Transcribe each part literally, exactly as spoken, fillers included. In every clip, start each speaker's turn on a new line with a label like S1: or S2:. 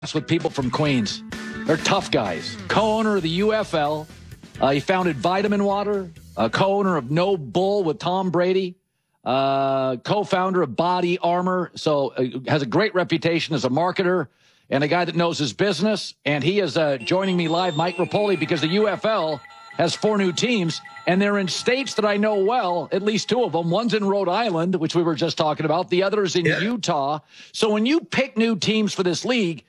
S1: with people from Queens. They're tough guys. Co-owner of the U F L. Uh, he founded Vitamin Water. Uh, co-owner of No Bull with Tom Brady. Uh, co-founder of Body Armor. So uh, has a great reputation as a marketer and a guy that knows his business. And he is uh, joining me live, Mike Rapoli, because the U F L has four new teams, and they're in states that I know well, at least two of them. One's in Rhode Island, which we were just talking about. The other's in yeah. Utah. So when you pick new teams for this league,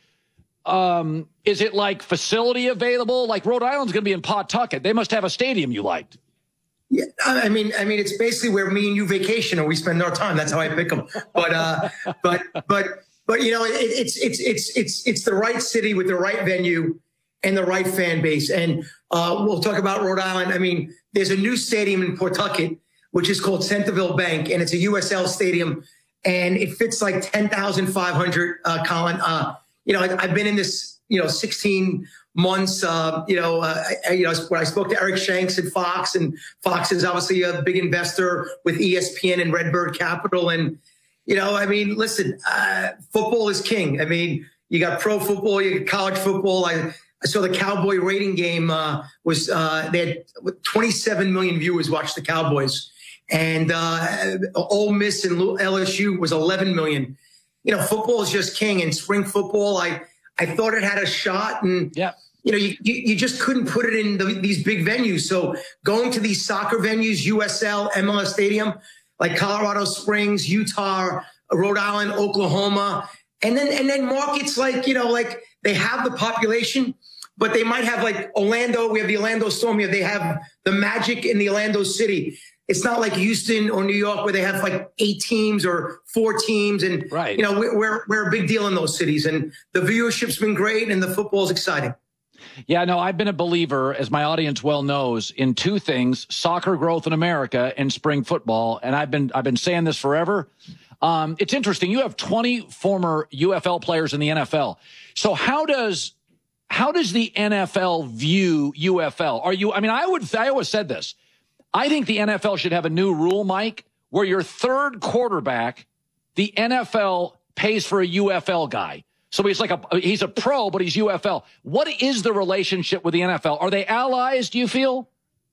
S1: um, is it like facility available? Like Rhode Island's going to be in Pawtucket. They must have a stadium you liked.
S2: Yeah, I mean, I mean, it's basically where me and you vacation and we spend our time. That's how I pick them. But, uh, but, but, but you know, it, it's it's it's it's it's the right city with the right venue and the right fan base. And uh, we'll talk about Rhode Island. I mean, there's a new stadium in Pawtucket, which is called Centerville Bank, and it's a U S L stadium, and it fits like ten thousand five hundred. Uh, Colin, uh, you know, I, I've been in this, you know, sixteen months. Uh, you know, uh, I, you know, when I spoke to Eric Shanks at Fox, and Fox is obviously a big investor with E S P N and Redbird Capital, and you know, I mean, listen, uh, football is king. I mean, you got pro football, you got college football. I, I saw the Cowboy rating game uh, was uh, they had twenty-seven million viewers watch the Cowboys, and uh, Ole Miss and L S U was eleven million. You know, football is just king, and spring football, I I thought it had a shot, and
S1: yeah.
S2: you know, you, you you just couldn't put it in the, these big venues. So going to these soccer venues, U S L, M L S Stadium, like Colorado Springs, Utah, Rhode Island, Oklahoma, and then and then markets like, you know, like they have the population, but they might have like Orlando. We have the Orlando Storm here. They have the Magic in the Orlando City. It's not like Houston or New York where they have like eight teams or four teams. And,
S1: right.
S2: you know, we're, we're a big deal in those cities. And the viewership's been great and the football's exciting.
S1: Yeah, no, I've been a believer, as my audience well knows, in two things: soccer growth in America and spring football. And I've been I've been saying this forever. Um, it's interesting. You have twenty former U F L players in the N F L. So how does how does the N F L view U F L? Are you? I mean, I would. I always said this. I think the N F L should have a new rule, Mike, where your third quarterback, the N F L pays for a U F L guy. So he's like a he's a pro, but he's U F L. What is the relationship with the N F L? Are they allies, do you feel?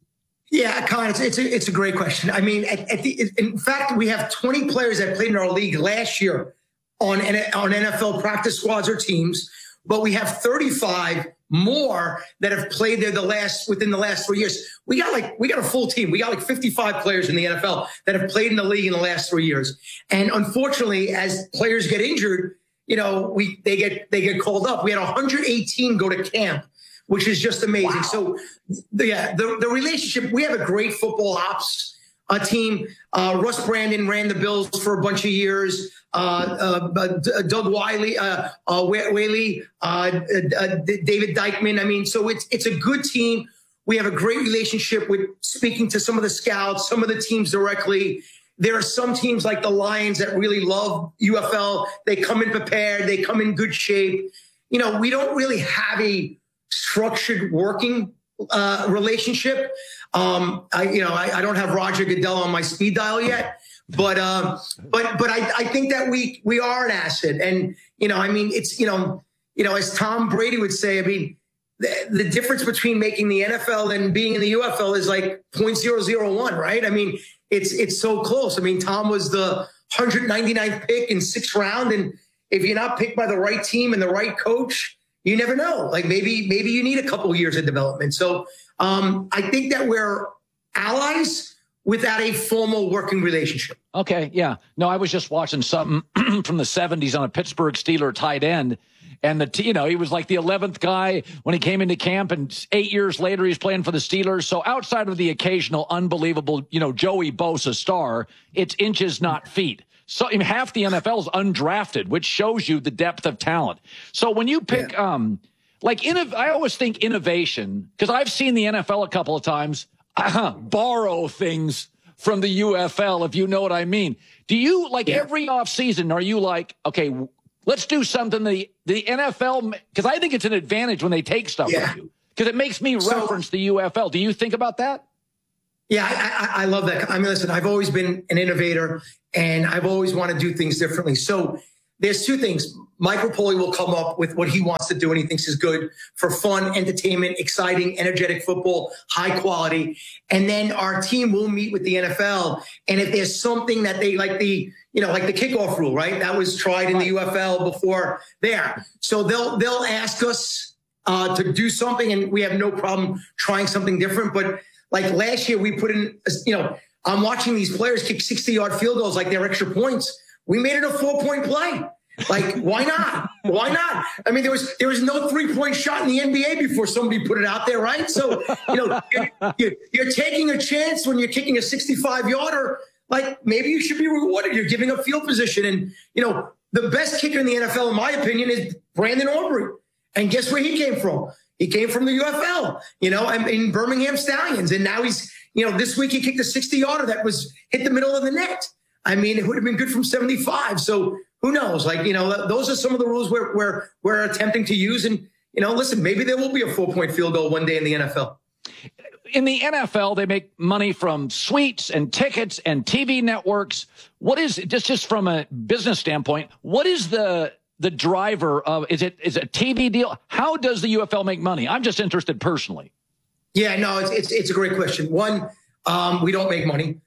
S2: Yeah, Colin, it's, it's, a, it's a great question. I mean, at, at the, in fact, we have twenty players that played in our league last year on, on N F L practice squads or teams, but we have thirty-five more that have played there the last within the last three years. We got like we got a full team. We got like fifty-five players in the N F L that have played in the league in the last three years. And unfortunately, as players get injured, you know, we they get they get called up. We had one hundred eighteen go to camp, which is just amazing. Wow. So, yeah, the, the relationship, we have a great football ops uh, team. Uh, Russ Brandon ran the Bills for a bunch of years. Uh, uh, Doug Wiley, uh, uh, Whaley, uh, uh, David Dykman. I mean, so it's it's a good team. We have a great relationship with speaking to some of the scouts, some of the teams directly. There are some teams like the Lions that really love U F L. They come in prepared. They come in good shape. You know, we don't really have a structured working uh, relationship. Um, I, you know, I, I don't have Roger Goodell on my speed dial yet, but um, but but I, I think that we we are an asset. And you know, I mean, it's you know, you know, as Tom Brady would say, I mean, the, the difference between making the N F L and being in the U F L is like zero point zero zero one, right? I mean. It's it's so close. I mean, Tom was the one hundred ninety-ninth pick in sixth round, and if you're not picked by the right team and the right coach, you never know. Like maybe maybe you need a couple of years of development. So um, I think that we're allies without a formal working relationship.
S1: Okay, yeah. No, I was just watching something from the seventies on a Pittsburgh Steeler tight end. And, the t- you know, he was like the eleventh guy when he came into camp, and eight years later, he's playing for the Steelers. So outside of the occasional unbelievable, you know, Joey Bosa star, it's inches, not feet. So I mean, half the N F L is undrafted, which shows you the depth of talent. So when you pick, yeah. um, like, innov- I always think innovation, because I've seen the N F L a couple of times uh, borrow things from the U F L, if you know what I mean. Do you, like, yeah. every offseason, are you like, okay, let's do something the the N F L, because I think it's an advantage when they take stuff yeah. from you, because it makes me so, reference the U F L. Do you think about that?
S2: Yeah, I, I, I love that. I mean, listen, I've always been an innovator, and I've always wanted to do things differently. So there's two things. Mike Rapoli will come up with what he wants to do and he thinks is good for fun, entertainment, exciting, energetic football, high quality. And then our team will meet with the N F L. And if there's something that they like the, you know, like the kickoff rule, right? That was tried in the U F L before there. So they'll, they'll ask us uh, to do something and we have no problem trying something different. But like last year we put in, you know, I'm watching these players kick sixty yard field goals like they're extra points. We made it a four point play. Like, why not? Why not? I mean, there was there was no three-point shot in the N B A before somebody put it out there, right? So, you know, you're, you're, you're taking a chance when you're kicking a sixty-five yarder. Like, maybe you should be rewarded. You're giving up field position. And, you know, the best kicker in the N F L, in my opinion, is Brandon Aubrey. And guess where he came from? He came from the U F L, you know, in Birmingham Stallions. And now he's, you know, this week he kicked a sixty yarder that was hit the middle of the net. I mean, it would have been good from seventy-five. So, who knows? Like, you know, those are some of the rules we're, we're, we're attempting to use. And, you know, listen, maybe there will be a four-point field goal one day in the N F L.
S1: In the N F L, they make money from suites and tickets and T V networks. What is, just, just from a business standpoint, what is the the driver of, is it is it a T V deal? How does the U F L make money? I'm just interested personally.
S2: Yeah, no, it's it's, it's a great question. One, um, we don't make money.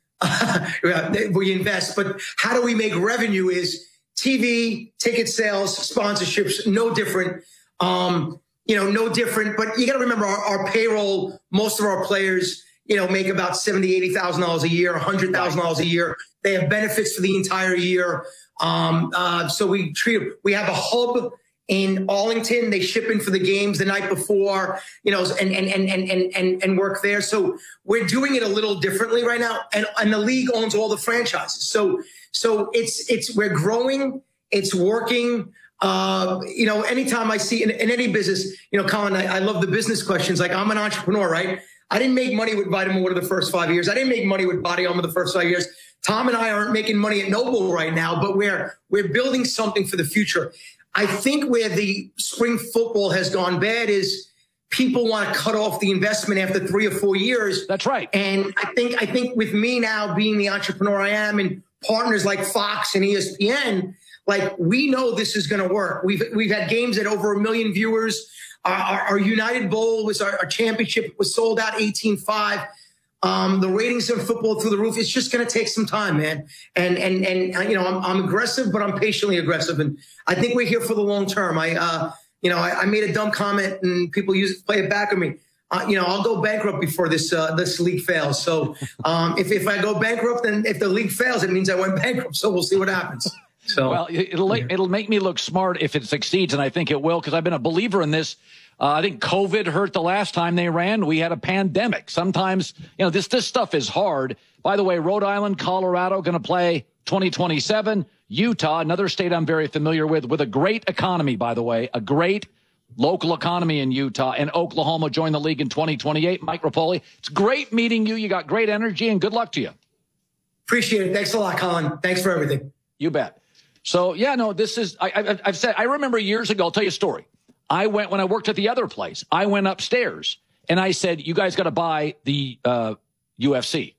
S2: We invest. But how do we make revenue is T V, ticket sales, sponsorships, no different. Um, you know, no different. But you got to remember our, our payroll, most of our players, you know, make about seventy thousand dollars, eighty thousand dollars a year, one hundred thousand dollars a year. They have benefits for the entire year. Um, uh, so we treat, we have a hub in Arlington. They ship in for the games the night before, you know, and, and, and, and, and, and work there. So we're doing it a little differently right now. And, and the league owns all the franchises. So, so it's, it's, we're growing, it's working. Uh, you know, anytime I see in, in any business, you know, Colin, I, I love the business questions. Like, I'm an entrepreneur, right? I didn't make money with Vitamin Water the first five years. I didn't make money with Body Armor the first five years. Tom and I aren't making money at Noble right now, but we're, we're building something for the future. I think where the spring football has gone bad is people want to cut off the investment after three or four years.
S1: That's right.
S2: And I think, I think with me now being the entrepreneur I am and partners like Fox and E S P N, like, we know this is going to work. We've, we've had games at over a million viewers. Our, our, our United Bowl was our, our championship was sold out eighteen five. Um, the ratings of football through the roof. It's just going to take some time, man. And, and, and, you know, I'm, I'm aggressive, but I'm patiently aggressive. And I think we're here for the long term. I, uh, you know, I, I made a dumb comment and people use it, play it back at me. Uh, you know, I'll go bankrupt before this, uh, this league fails. So, um, if, if I go bankrupt, then if the league fails, it means I went bankrupt. So we'll see what happens. So,
S1: well, it'll, it'll make me look smart if it succeeds. And I think it will, because I've been a believer in this. Uh, I think COVID hurt the last time they ran. We had a pandemic. Sometimes, you know, this this stuff is hard. By the way, Rhode Island, Colorado going to play twenty twenty-seven. Utah, another state I'm very familiar with, with a great economy, by the way, a great local economy in Utah. And Oklahoma joined the league in twenty twenty-eight. Mike Rapoli, it's great meeting you. You got great energy, and good luck to you.
S2: Appreciate it. Thanks a lot, Colin. Thanks for everything.
S1: You bet. So, yeah, no, this is, I, I, I've said, I remember years ago, I'll tell you a story. I went, when I worked at the other place, I went upstairs and I said, you guys got to buy the uh, U F C.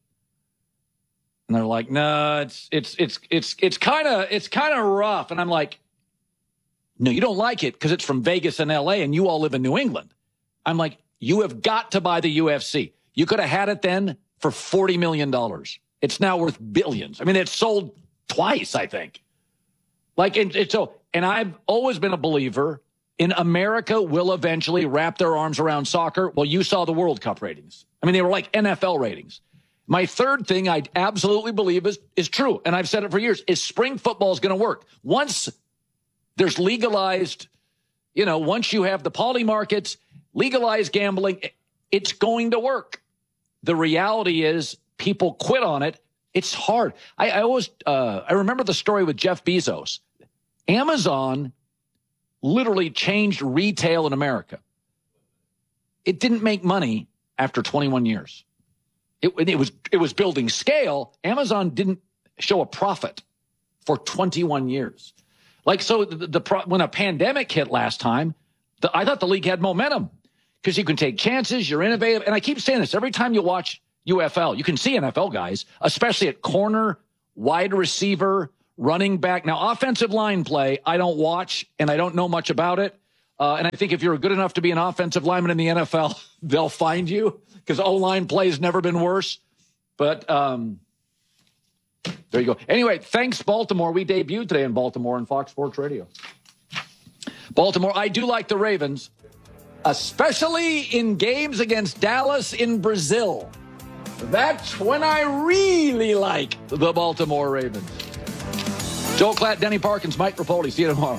S1: And they're like, no, it's, it's, it's, it's, it's kind of, it's kind of rough. And I'm like, no, you don't like it because it's from Vegas and L A and you all live in New England. I'm like, you have got to buy the U F C. You could have had it then for forty million dollars. It's now worth billions. I mean, it's sold twice, I think. Like, and, and so, and I've always been a believer in America will eventually wrap their arms around soccer. Well, you saw the World Cup ratings. I mean, they were like N F L ratings. My third thing I absolutely believe is, is true, and I've said it for years, is spring football is going to work. Once there's legalized, you know, once you have the poly markets, legalized gambling, it's going to work. The reality is people quit on it. It's hard. I, I always, uh, I remember the story with Jeff Bezos. Amazon literally changed retail in America. It didn't make money after twenty-one years. It, it was, it was building scale. Amazon didn't show a profit for twenty-one years. Like, so the, the when a pandemic hit last time, the, I thought the league had momentum because you can take chances, you're innovative. And I keep saying this every time you watch U F L, you can see N F L guys, especially at corner, wide receiver, running back. Now, offensive line play, I don't watch, and I don't know much about it. Uh, and I think if you're good enough to be an offensive lineman in the N F L, they'll find you because O-line play has never been worse. But um, there you go. Anyway, thanks, Baltimore. We debuted today in Baltimore on Fox Sports Radio. Baltimore, I do like the Ravens, especially in games against Dallas in Brazil. That's when I really like the Baltimore Ravens. Joel Klatt, Denny Parkins, Mike Rapoli. See you tomorrow.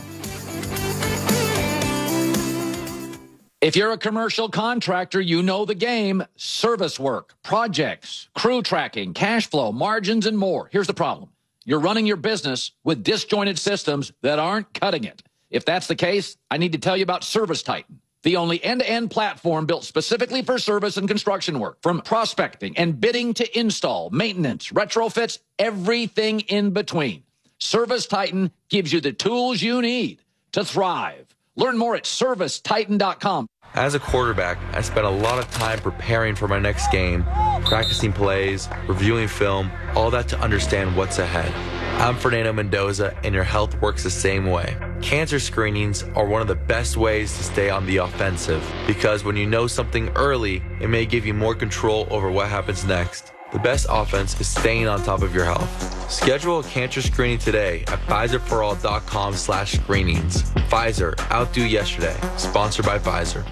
S1: If you're a commercial contractor, you know the game. Service work, projects, crew tracking, cash flow, margins, and more. Here's the problem. You're running your business with disjointed systems that aren't cutting it. If that's the case, I need to tell you about ServiceTitan, the only end-to-end platform built specifically for service and construction work. From prospecting and bidding to install, maintenance, retrofits, everything in between. ServiceTitan gives you the tools you need to thrive. Learn more at service titan dot com.
S3: As a quarterback, I spent a lot of time preparing for my next game, practicing plays, reviewing film, all that to understand what's ahead. I'm Fernando Mendoza, and your health works the same way. Cancer screenings are one of the best ways to stay on the offensive, because when you know something early, it may give you more control over what happens next. The best offense is staying on top of your health. Schedule a cancer screening today at Pfizer for all dot com slash screenings. Pfizer, outdo yesterday. Sponsored by Pfizer.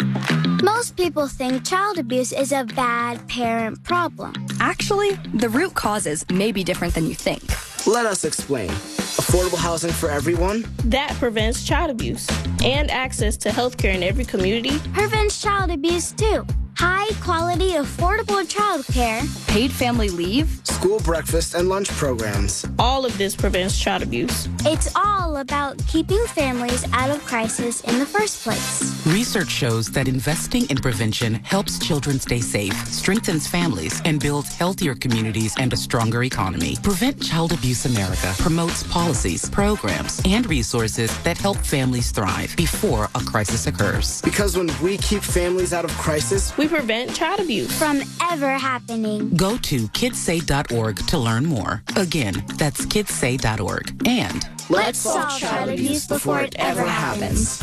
S4: Most people think child abuse is a bad parent problem.
S5: Actually, the root causes may be different than you think.
S6: Let us explain. Affordable housing for everyone?
S7: That prevents child abuse. And access to health care in every community.
S4: Prevents child abuse, too. High quality, affordable child care.
S5: Paid family leave.
S6: School breakfast and lunch programs.
S7: All of this prevents child abuse.
S4: It's all about keeping families out of crisis in the first place.
S8: Research shows that investing in prevention helps children stay safe, strengthens families, and builds healthier communities and a stronger economy. Prevent Child Abuse America promotes policies, programs, and resources that help families thrive before a crisis occurs.
S6: Because when we keep families out of crisis,
S7: we prevent child abuse
S4: from ever happening.
S8: Go to kids say dot org to learn more. Again, that's kids say dot org. And
S4: let's solve child abuse before it ever happens.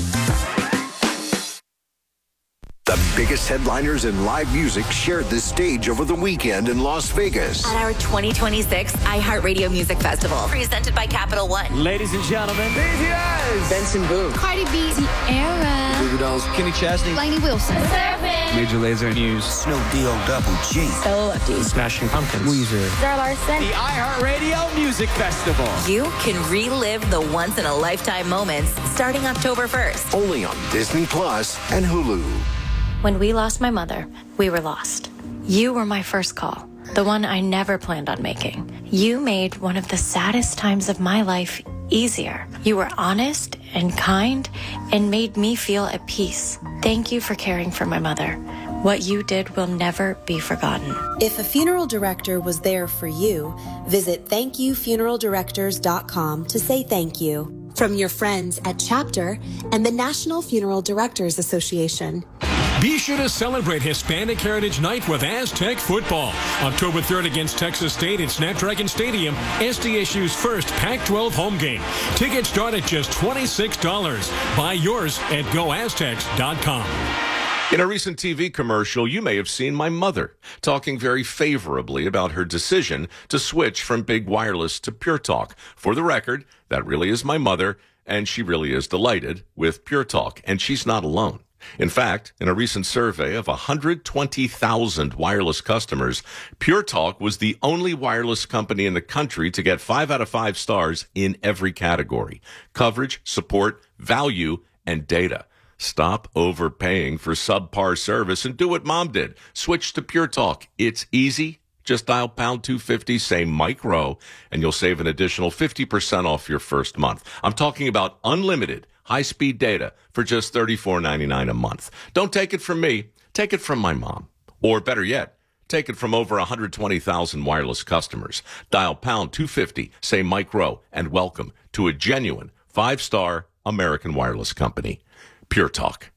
S9: The biggest headliners in live music shared the stage over the weekend in Las Vegas.
S10: At our twenty twenty-six iHeartRadio Music Festival, presented by Capital One.
S11: Ladies and gentlemen,
S6: B T S, Benson Boone,
S4: Cardi B, Sierra,
S6: Goo Goo Dolls,
S11: Kenny Chesney,
S4: Lainey Wilson,
S11: Major Lazer News,
S9: Snow D O Double G,
S7: Stella Lefty,
S11: Smashing Pumpkins, Weezer,
S4: Zara Larson.
S11: The iHeartRadio Music Festival.
S10: You can relive the once-in-a-lifetime moments starting October first.
S9: only on Disney Plus and Hulu.
S12: When we lost my mother, we were lost. You were my first call, the one I never planned on making. You made one of the saddest times of my life easier. You were honest and kind and made me feel at peace. Thank you for caring for my mother. What you did will never be forgotten.
S13: If a funeral director was there for you, visit thank you funeral directors dot com to say thank you. From your friends at Chapter and the National Funeral Directors Association.
S14: Be sure to celebrate Hispanic Heritage Night with Aztec football. October third against Texas State at Snapdragon Stadium, S D S U's first Pac twelve home game. Tickets start at just twenty-six dollars. Buy yours at go aztecs dot com.
S15: In a recent T V commercial, you may have seen my mother talking very favorably about her decision to switch from Big Wireless to Pure Talk. For the record, that really is my mother, and she really is delighted with Pure Talk, and she's not alone. In fact, in a recent survey of one hundred twenty thousand wireless customers, Pure Talk was the only wireless company in the country to get five out of five stars in every category: coverage, support, value, and data. Stop overpaying for subpar service and do what Mom did. Switch to Pure Talk. It's easy. Just dial pound two fifty, say Mike Rowe, and you'll save an additional fifty percent off your first month. I'm talking about unlimited high-speed data for just thirty-four ninety-nine a month. Don't take it from me. Take it from my mom. Or better yet, take it from over one hundred twenty thousand wireless customers. Dial pound two fifty, say Mike Rowe, and welcome to a genuine five-star American wireless company. Pure Talk.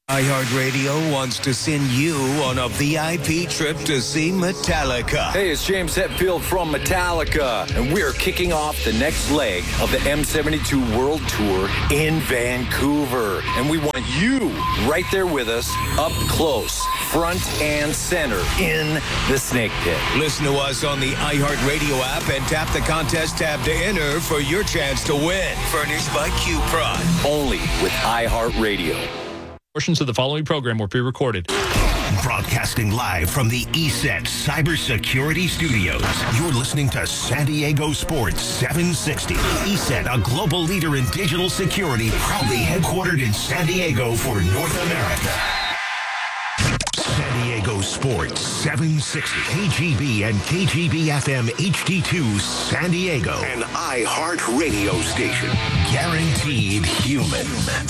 S16: iHeartRadio wants to send you on a V I P trip to see Metallica.
S17: Hey, it's James Hetfield from Metallica, and we're kicking off the next leg of the M seventy-two World Tour in Vancouver. And we want you right there with us, up close, front and center, in the Snake Pit.
S16: Listen to us on the iHeartRadio app and tap the contest tab to enter for your chance to win. Furnished by Q-Prod.
S17: Only with iHeartRadio.
S18: Portions of the following program were pre-recorded.
S19: Broadcasting live from the E S E T Cybersecurity Studios. You're listening to San Diego Sports seven sixty. E S E T, a global leader in digital security, proudly headquartered in San Diego for North America. San Diego Sports seven sixty. K G B and K G B F M H D two San Diego. An iHeart radio station. Guaranteed human.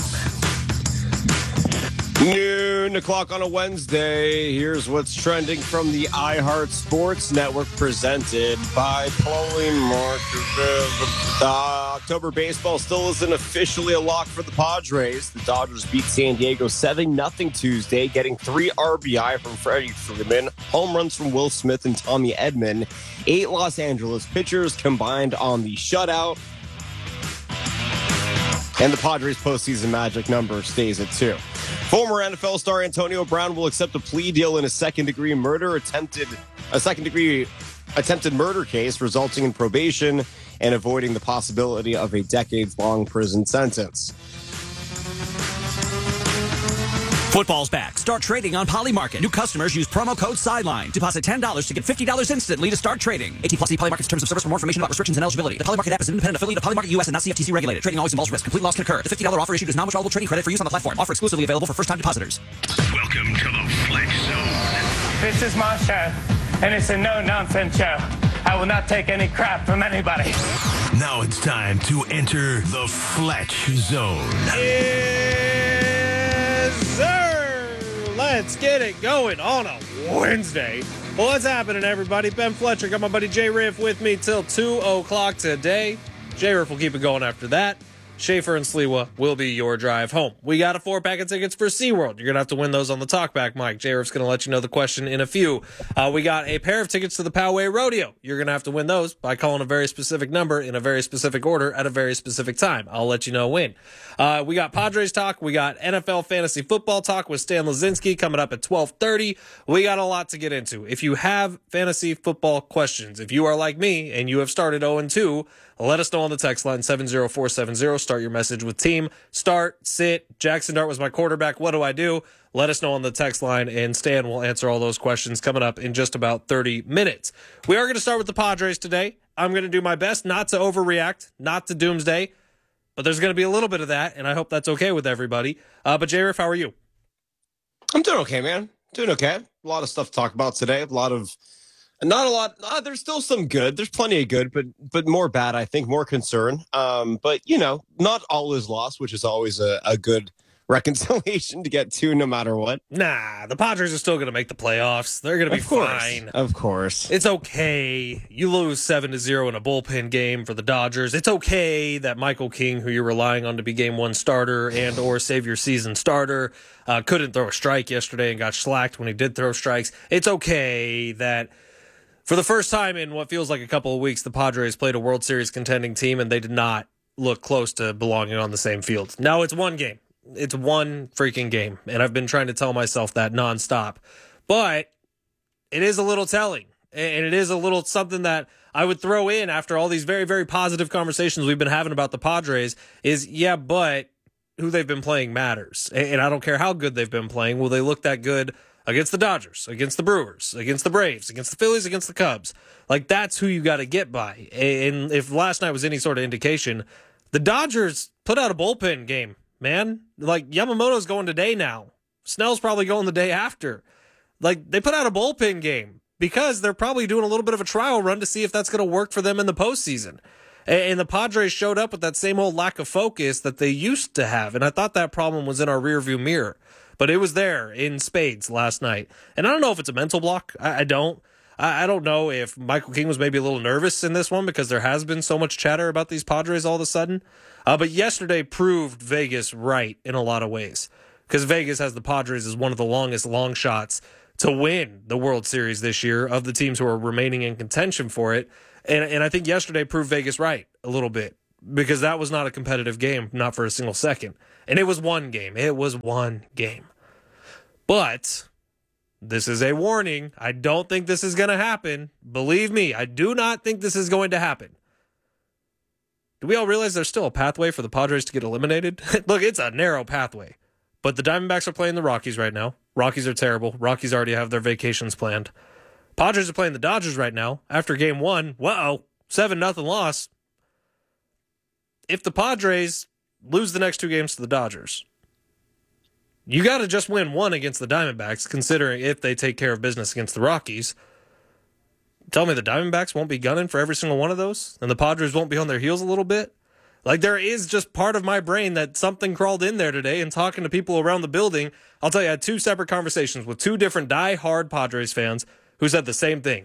S20: Noon o'clock on a Wednesday. Here's what's trending from the iHeart Sports Network, presented by Polymarket. The October baseball still isn't officially a lock for the Padres. The Dodgers beat San Diego seven nothing Tuesday, getting three R B I from Freddie Freeman, home runs from Will Smith and Tommy Edman. Eight Los Angeles pitchers combined on the shutout. And the Padres' postseason magic number stays at two. Former N F L star Antonio Brown will accept a plea deal in a second-degree murder attempted, a second-degree attempted murder case, resulting in probation and avoiding the possibility of a decades-long prison sentence.
S21: Football's back. Start trading on Polymarket. New customers use promo code SIDELINE. Deposit ten dollars to get fifty dollars instantly to start trading. eighteen plus, see Polymarket's terms of service for more information about restrictions and eligibility. The Polymarket app is an independent affiliate of Polymarket U S and not C F T C regulated. Trading always involves risk. Complete loss can occur. The fifty dollars offer issued is non-withdrawable trading credit for use on the platform. Offer exclusively available for first-time depositors.
S19: Welcome to the Flex Zone.
S22: This is my show, and it's a no-nonsense show. I will not take any crap from anybody.
S19: Now it's time to enter the Fletch Zone.
S20: Yes, sir. Let's get it going on a Wednesday. Well, what's happening, everybody? Ben Fletcher, got my buddy Jay Riff with me till two o'clock today. Jay Riff will keep it going after that. Schaefer and Sliwa will be your drive home. We got a four-pack of tickets for SeaWorld. You're going to have to win those on the talkback mic. J Riff's going to let you know the question in a few. Uh, we got a pair of tickets to the Poway Rodeo. You're going to have to win those by calling a very specific number in a very specific order at a very specific time. I'll let you know when. Uh, we got Padres talk. We got N F L fantasy football talk with Stan Lazinski coming up at twelve thirty. We got a lot to get into. If you have fantasy football questions, if you are like me and you have started oh and two, let us know on the text line seven zero four seven zero. Start your message with team, start, sit. Jackson Dart was my quarterback. What do I do? Let us know on the text line, and Stan will answer all those questions coming up in just about thirty minutes. We are going to start with the Padres today. I'm going to do my best not to overreact, not to doomsday, but there's going to be a little bit of that, and I hope that's okay with everybody. Uh, but J Riff, how are you? I'm doing okay, man. Doing okay. A lot of stuff to talk about today. A lot of Not a lot. Uh, there's still some good. There's plenty of good, but but more bad, I think, more concern. Um, but, you know, not all is lost, which is always a, a good reconciliation to get to no matter what.
S21: Nah, the Padres are still going to make the playoffs. They're going to be
S20: Of course.
S21: fine.
S20: Of course.
S21: It's okay. You lose seven to zero in a bullpen game for the Dodgers. It's okay that Michael King, who you're relying on to be game one starter and or save your season starter, uh, couldn't throw a strike yesterday and got slacked when he did throw strikes. It's okay that for the first time in what feels like a couple of weeks, the Padres played a World Series contending team, and they did not look close to belonging on the same field. Now it's one game. It's one freaking game, and I've been trying to tell myself that nonstop. But it is a little telling, and it is a little something that I would throw in after all these very, very positive conversations we've been having about the Padres is, yeah, but who they've been playing matters. And I don't care how good they've been playing. Will they look that good against the Dodgers, against the Brewers, against the Braves, against the Phillies, against the Cubs? Like, that's who you got to get by. And if last night was any sort of indication, the Dodgers put out a bullpen game, man. Like, Yamamoto's going today now. Snell's probably going the day after. Like, they put out a bullpen game because they're probably doing a little bit of a trial run to see if that's going to work for them in the postseason. And the Padres showed up with that same old lack of focus that they used to have. And I thought that problem was in our rearview mirror. But it was there in spades last night. And I don't know if it's a mental block. I, I don't. I, I don't know if Michael King was maybe a little nervous in this one because there has been so much chatter about these Padres all of a sudden. Uh, but yesterday proved Vegas right in a lot of ways. because Vegas has the Padres as one of the longest long shots to win the World Series this year of the teams who are remaining in contention for it. And, and I think yesterday proved Vegas right a little bit, because that was not a competitive game, not for a single second. And it was one game. It was one game. But this is a warning. I don't think this is going to happen. Believe me, I do not think this is going to happen. Do we all realize there's still a pathway for the Padres to get eliminated? Look, it's a narrow pathway. But the Diamondbacks are playing the Rockies right now. Rockies are terrible. Rockies already have their vacations planned. Padres are playing the Dodgers right now. After game one, whoa, seven nothing loss. If the Padres lose the next two games to the Dodgers, you got to just win one against the Diamondbacks, considering if they take care of business against the Rockies. Tell me the Diamondbacks won't be gunning for every single one of those, and the Padres won't be on their heels a little bit? Like, there is just part of my brain that something crawled in there today, and talking to people around the building, I'll tell you, I had two separate conversations with two different die-hard Padres fans who said the same thing.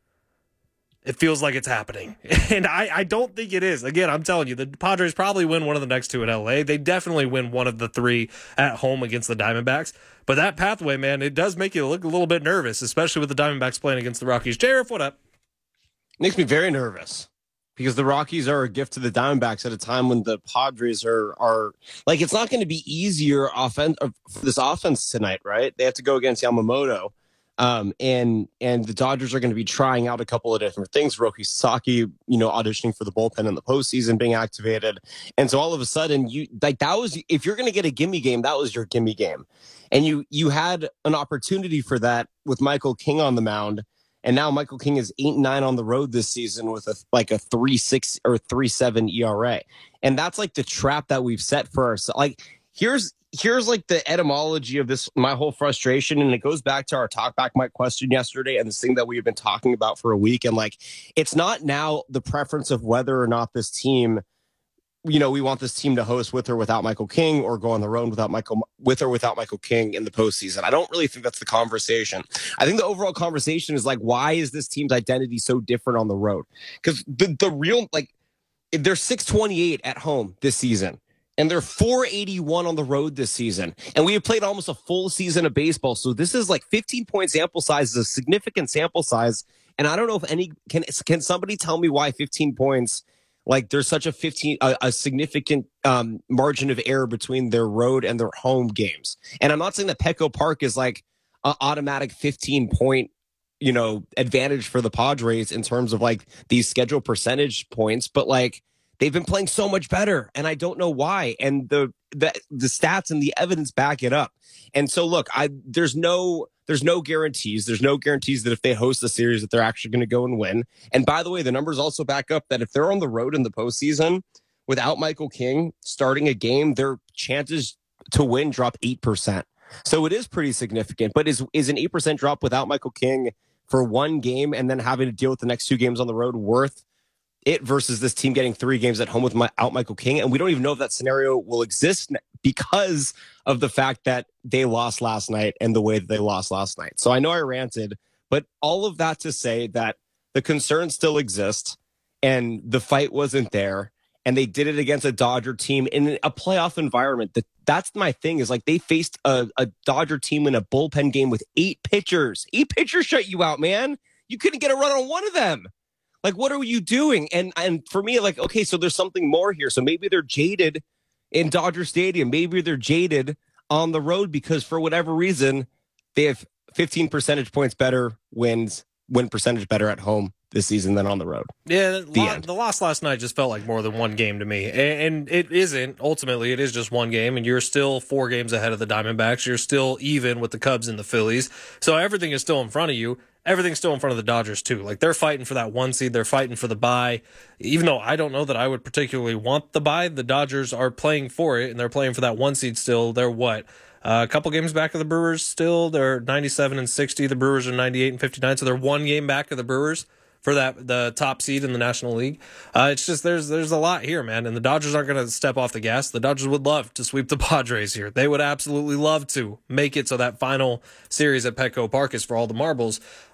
S21: It feels like it's happening. And I, I don't think it is. Again, I'm telling you, the Padres probably win one of the next two in L A. They definitely win one of the three at home against the Diamondbacks. But that pathway, man, it does make you look a little bit nervous, especially with the Diamondbacks playing against the Rockies. J-Riff, what up?
S1: Makes me very nervous, because the Rockies are a gift to the Diamondbacks at a time when the Padres are, are like, it's not going to be easier offen- for this offense tonight, right? They have to go against Yamamoto. Um, and and the Dodgers are going to be trying out a couple of different things. Roki Sasaki, you know, auditioning for the bullpen in the postseason, being activated. And so all of a sudden, you like that was, if you're going to get a gimme game, that was your gimme game. And you you had an opportunity for that with Michael King on the mound. And now Michael King is eight and nine on the road this season with a like a three six or three seven E R A. And that's like the trap that we've set for ourselves. Like, here's Here's like the etymology of this, my whole frustration. And it goes back to our talk back mic question yesterday and this thing that we've been talking about for a week. And like, it's not now the preference of whether or not this team, you know, we want this team to host with or without Michael King, or go on the road without Michael, with or without Michael King in the postseason. I don't really think that's the conversation. I think the overall conversation is like, why is this team's identity so different on the road? Because the, the real, like, they're six twenty-eight at home this season. And they're four eighty-one on the road this season. And we have played almost a full season of baseball. So this is like fifteen point sample size is a significant sample size. And I don't know if any, can can somebody tell me why fifteen points, like there's such a fifteen, a, a significant um, margin of error between their road and their home games. And I'm not saying that Petco Park is like an automatic fifteen point, you know, advantage for the Padres in terms of like these schedule percentage points, but like, they've been playing so much better, and I don't know why. And the, the the stats and the evidence back it up. And so, look, I there's no there's no guarantees. There's no guarantees that if they host the series that they're actually going to go and win. And by the way, the numbers also back up that if they're on the road in the postseason without Michael King starting a game, their chances to win drop eight percent. So it is pretty significant. But is is an eight percent drop without Michael King for one game and then having to deal with the next two games on the road worth it versus this team getting three games at home without Michael King? And we don't even know if that scenario will exist because of the fact that they lost last night and the way that they lost last night. So I know I ranted, but all of that to say that the concerns still exist and the fight wasn't there, and they did it against a Dodger team in a playoff environment. That that's my thing, is like they faced a, a Dodger team in a bullpen game with eight pitchers. Eight pitchers shut you out, man. You couldn't get a run on one of them. Like, what are you doing? And and for me, like, okay, so there's something more here. So maybe they're jaded in Dodger Stadium. Maybe they're jaded on the road because for whatever reason, they have fifteen percentage points better wins, win percentage better at home this season than on the road.
S21: Yeah, the, lo- the loss last night just felt like more than one game to me. And, and it isn't. Ultimately, it is just one game, and you're still four games ahead of the Diamondbacks. You're still even with the Cubs and the Phillies. So everything is still in front of you. Everything's still in front of the Dodgers, too. Like, they're fighting for that one seed. They're fighting for the bye. Even though I don't know that I would particularly want the bye, the Dodgers are playing for it, and they're playing for that one seed still. They're what? Uh, a couple games back of the Brewers still. They're ninety-seven and sixty. The Brewers are ninety-eight and fifty-nine. So they're one game back of the Brewers for that the top seed in the National League. Uh, it's just there's there's a lot here, man. And the Dodgers aren't going to step off the gas. The Dodgers would love to sweep the Padres here. They would absolutely love to make it so that final series at Petco Park is for all the marbles.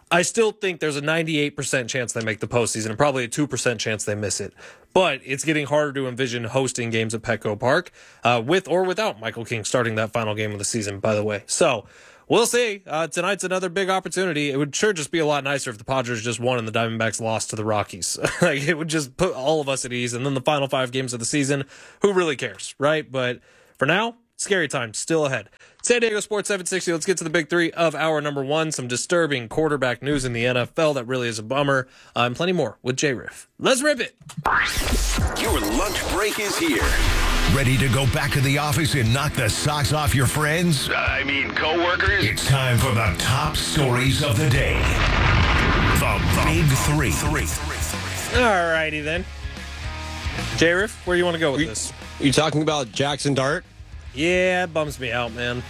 S21: I still think there's a ninety-eight percent chance they make the postseason and probably a two percent chance they miss it. But it's getting harder to envision hosting games at Petco Park uh, with or without Michael King starting that final game of the season, by the way. So we'll see. Uh, tonight's another big opportunity. It would sure just be a lot nicer if the Padres just won and the Diamondbacks lost to the Rockies. Like, it would just put all of us at ease. And then the final five games of the season, who really cares, right? But for now, scary times still ahead. San Diego Sports seven sixty. Let's get to the big three of hour number one. Some disturbing quarterback news in the N F L that really is a bummer. Uh, and plenty more with J-Riff. Let's rip it.
S9: Your lunch break is here.
S19: Ready to go back to the office and knock the socks off your friends?
S9: I mean, coworkers.
S19: It's time for the top stories of the day. The, the Big Three. three.
S21: All righty then. J-Riff, where do you want to go with
S1: you,
S21: this?
S1: You talking about Jackson Dart?
S21: Yeah, it bums me out, man.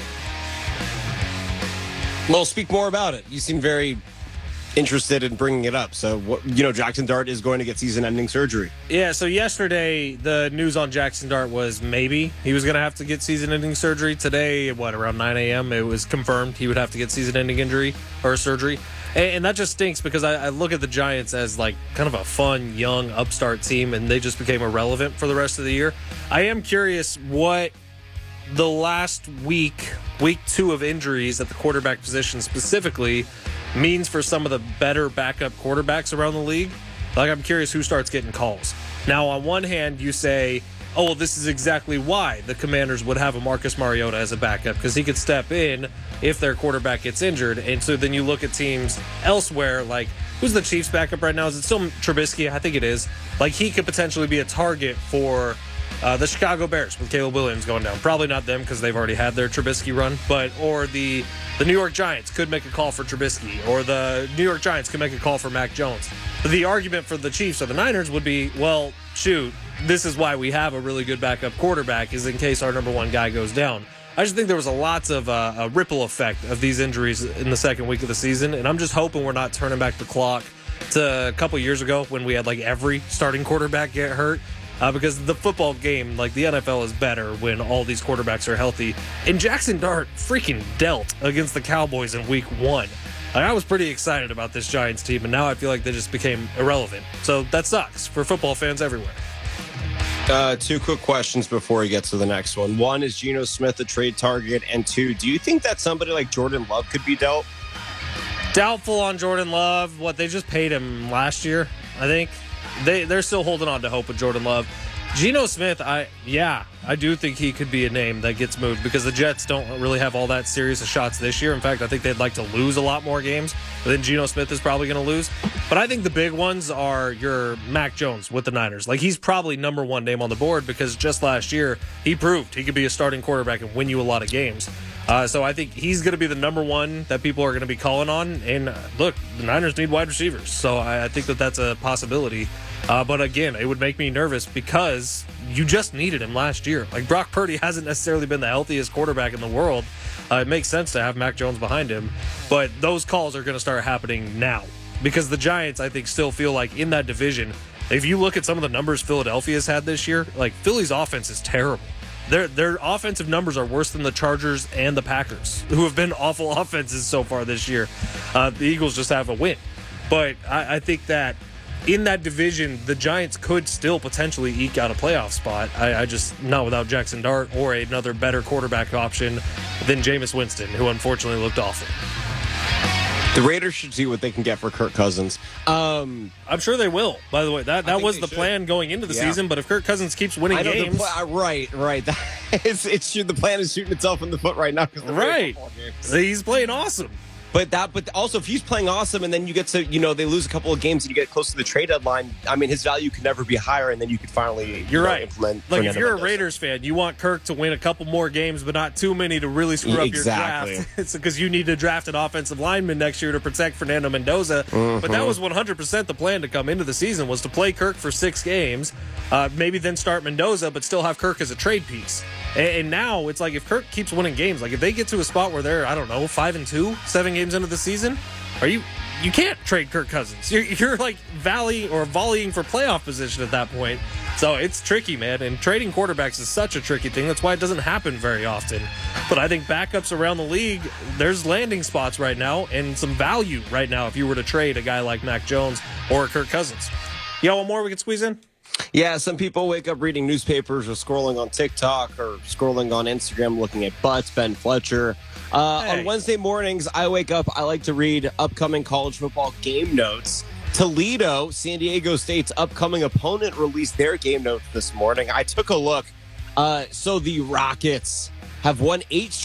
S1: Well, speak more about it. You seem very interested in bringing it up. So, what, you know, Jackson Dart is going to get season-ending surgery.
S21: Yeah, so yesterday, the news on Jackson Dart was maybe he was going to have to get season-ending surgery. Today, what, around nine a.m., it was confirmed he would have to get season-ending injury or surgery. And, and that just stinks because I, I look at the Giants as, like, kind of a fun, young, upstart team, and they just became irrelevant for the rest of the year. I am curious what the last week, week two of injuries at the quarterback position specifically, means for some of the better backup quarterbacks around the league. Like, I'm curious who starts getting calls. Now, on one hand, you say, oh, well, this is exactly why the Commanders would have a Marcus Mariota as a backup, because he could step in if their quarterback gets injured. And so then you look at teams elsewhere, like, who's the Chiefs' backup right now? Is it still Trubisky? I think it is. Like, he could potentially be a target for Uh, the Chicago Bears with Caleb Williams going down. Probably not them because they've already had their Trubisky run, but or the the New York Giants could make a call for Trubisky, or the New York Giants could make a call for Mac Jones. But the argument for the Chiefs or the Niners would be, well, shoot, this is why we have a really good backup quarterback, is in case our number one guy goes down. I just think there was a lots of uh, a ripple effect of these injuries in the second week of the season, and I'm just hoping we're not turning back the clock to a couple years ago when we had like every starting quarterback get hurt. Uh, because the football game, like the N F L, is better when all these quarterbacks are healthy. And Jackson Dart freaking dealt against the Cowboys in week one. Like, I was pretty excited about this Giants team, and now I feel like they just became irrelevant. So that sucks for football fans everywhere.
S1: Uh, two quick questions before we get to the next one. One, is Geno Smith a trade target? And two, do you think that somebody like Jordan Love could be dealt?
S21: Doubtful on Jordan Love. What, they just paid him last year, I think? They, they're still holding on to hope with Jordan Love. Geno Smith, I yeah, I do think he could be a name that gets moved because the Jets don't really have all that serious of shots this year. In fact, I think they'd like to lose a lot more games than Geno Smith is probably going to lose. But I think the big ones are your Mac Jones with the Niners. Like, he's probably number one name on the board because just last year he proved he could be a starting quarterback and win you a lot of games. Uh, so I think he's going to be the number one that people are going to be calling on. And uh, look, the Niners need wide receivers. So I, I think that that's a possibility. Uh, but again, it would make me nervous because you just needed him last year. Like, Brock Purdy hasn't necessarily been the healthiest quarterback in the world. Uh, it makes sense to have Mac Jones behind him. But those calls are going to start happening now because the Giants, I think, still feel like in that division, if you look at some of the numbers Philadelphia's had this year, like, Philly's offense is terrible. Their their offensive numbers are worse than the Chargers and the Packers, who have been awful offenses so far this year. Uh, the Eagles just have a win. But I, I think that in that division, the Giants could still potentially eke out a playoff spot. I, I just, not without Jackson Dart or another better quarterback option than Jameis Winston, who unfortunately looked awful.
S1: The Raiders should see what they can get for Kirk Cousins. Um,
S21: I'm sure they will, by the way. That that was the
S1: should.
S21: plan going into the
S1: yeah.
S21: season, but if Kirk Cousins keeps winning
S1: I know
S21: games...
S1: The pl- right, right. it's, it's, the plan is shooting itself in the foot right now.
S21: Right. He's playing awesome.
S1: But that, but also if he's playing awesome and then you get to, you know, they lose a couple of games and you get close to the trade deadline, I mean, his value could never be higher, and then you could finally
S21: You're
S1: you know,
S21: right.
S1: implement.
S21: Like,
S1: Fernando
S21: if you're
S1: Mendoza.
S21: a Raiders fan, you want Kirk to win a couple more games, but not too many to really screw up
S1: exactly.
S21: your draft. It's because you need to draft an offensive lineman next year to protect Fernando Mendoza.
S1: Mm-hmm.
S21: But that was one hundred percent the plan to come into the season, was to play Kirk for six games, uh, maybe then start Mendoza, but still have Kirk as a trade piece. And, and now it's like, if Kirk keeps winning games, like if they get to a spot where they're, I don't know, five and two, seven games into the season, are you you can't trade Kirk Cousins. You're, you're like volleying or volleying for playoff position at that point. So it's tricky, man. And trading quarterbacks is such a tricky thing. That's why it doesn't happen very often. But I think backups around the league, there's landing spots right now and some value right now if you were to trade a guy like Mac Jones or Kirk Cousins. You got one more we could squeeze in?
S1: Yeah, some people wake up reading newspapers or scrolling on TikTok or scrolling on Instagram looking at butts. Ben Fletcher. Uh,
S21: Hey.
S1: On Wednesday mornings, I wake up, I like to read upcoming college football game notes. Toledo, San Diego State's upcoming opponent, released their game notes this morning. I took a look. Uh, so the Rockets have won eight straight